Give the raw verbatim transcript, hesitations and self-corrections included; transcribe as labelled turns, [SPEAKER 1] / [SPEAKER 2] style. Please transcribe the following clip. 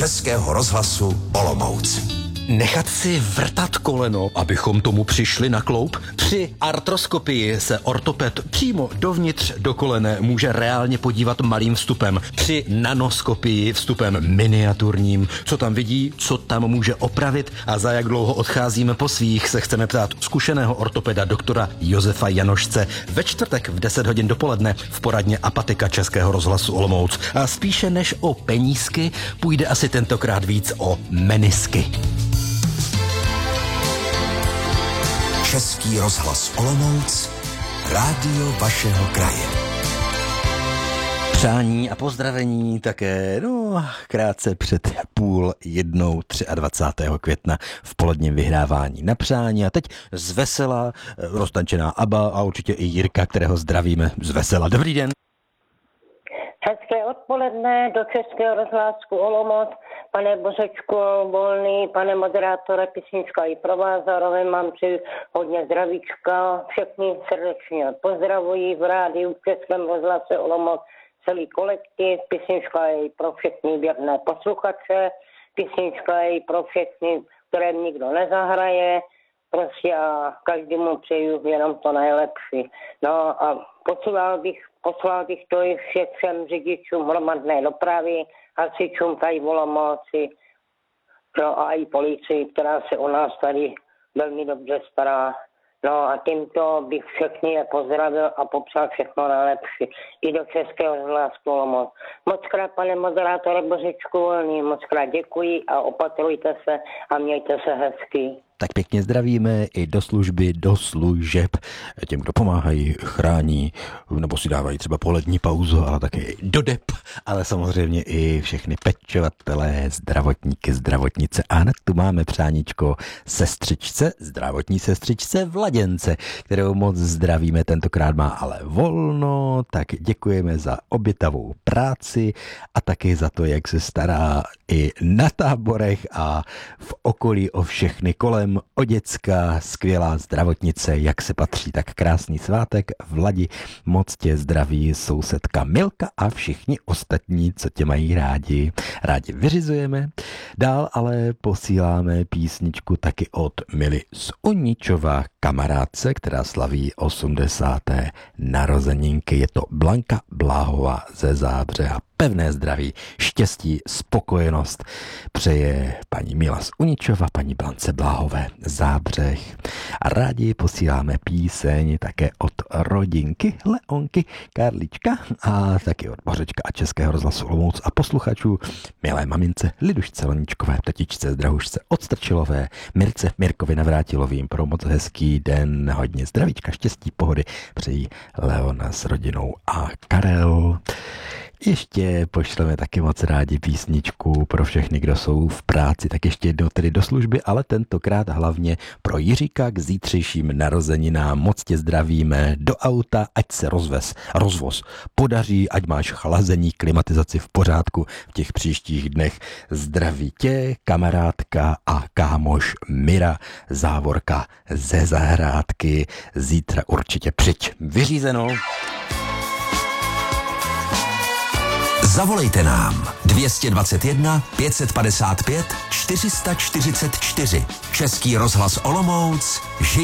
[SPEAKER 1] Českého rozhlasu Olomouc.
[SPEAKER 2] Nechat si vrtat koleno, abychom tomu přišli na kloup? Při artroskopii se ortoped přímo dovnitř do kolene může reálně podívat malým vstupem. Při nanoskopii vstupem miniaturním. Co tam vidí, co tam může opravit a za jak dlouho odcházíme po svých, se chceme ptát zkušeného ortopeda doktora Josefa Janošce ve čtvrtek v deset hodin dopoledne v poradně Apatika Českého rozhlasu Olomouc. A spíše než o penízky půjde asi tentokrát víc o menisky.
[SPEAKER 1] Český rozhlas Olomouc, rádio vašeho kraje.
[SPEAKER 2] Přání a pozdravení také, no, krátce před půl jednou dvacátého třetího května v poledním vyhrávání na přání. A teď z vesela roztančená Aba a určitě i Jirka, kterého zdravíme z vesela. Dobrý den.
[SPEAKER 3] Hezké odpoledne do Českého rozhlasu Olomouc. Pane Bořečko Volný, pane moderátore, písnička i pro vás, zároveň mám při hodně zdravíčka. Všechny srdečně pozdravuji v rádiu v Českém rozhlase Olomouc, celý kolektiv. Písnička je i pro všechny věrné posluchače, písnička je i pro všechny, které nikdo nezahraje. Prostě a každému přeju jenom to nejlepší. No a poslal bych, poslal bych to i všem, všem řidičům hromadné dopravy, hasičům tady v Olomouci, no a i policii, která se o nás tady velmi dobře stará. No a tímto bych všechny je pozdravil a popřál všechno nejlepší. I do Českého rozhlasu Olomouc. Mockrát, pane moderátore Bořečku Volný, mockrát děkuji a opatrujte se a mějte se hezky.
[SPEAKER 2] Tak pěkně zdravíme i do služby, do služeb, těm, kdo pomáhají, chrání, nebo si dávají třeba polední pauzu, ale také do dep, ale samozřejmě i všechny pečovatelé, zdravotníky, zdravotnice. A hned tu máme přáníčko sestřičce, zdravotní sestřičce v Laděnce, kterou moc zdravíme, tentokrát má ale volno, tak děkujeme za obětavou práci a taky za to, jak se stará i na táborech a v okolí o všechny kolem, o děcka, skvělá zdravotnice, jak se patří, tak krásný svátek v Ladi. Moc tě zdraví sousedka Milka a všichni ostatní, co tě mají rádi. Rádi vyřizujeme. Dál ale posíláme písničku taky od Mily z Oničova, kamarádce, která slaví osmdesáté narozeninky. Je to Blanka Bláhová ze Zábřeha. Pevné zdraví, štěstí, spokojenost přeje paní Mila z Uničova, paní Blance Bláhové Zábřeh. A rádi posíláme píseň také od rodinky Leonky Karlička a taky od Bořečka a Českého rozhlasu Olomouc a posluchačů milé mamince Lidušce Loničkové, tetičce Zdrahušce od Strčilové, Mirce Mirkovi Navrátilovým pro moc hezký den, hodně zdravíčka, štěstí, pohody přejí Leona s rodinou a Karel. Ještě pošleme taky moc rádi písničku pro všechny, kdo jsou v práci, tak ještě jednou tedy do služby, ale tentokrát hlavně pro Jiříka k zítřejším narozeninám. Moc tě zdravíme do auta, ať se rozvez, rozvoz podaří, ať máš chlazení, klimatizaci v pořádku v těch příštích dnech. Zdraví tě, kamarádka a kámoš Mira Závorka ze zahrádky. Zítra určitě přijď. Vyřízeno.
[SPEAKER 1] Zavolejte nám dvě stě dvacet jedna pět set padesát pět čtyři sta čtyřicet čtyři. Český rozhlas Olomouc.